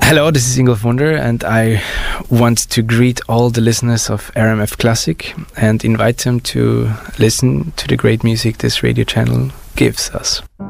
Hello, this is Ingolf Wunder, and I want to greet all the listeners of RMF Classic and invite them to listen to the great music this radio channel gives us.